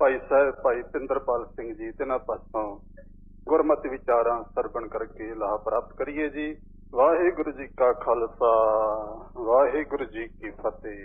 भाई साहब भाई पिंदरपाल सिंह जी तिन्हां पासों गुरमत विचारां सरवण करके लाह प्राप्त करिए जी। वाहिगुरु जी का खालसा वाहिगुरु जी की फतेह।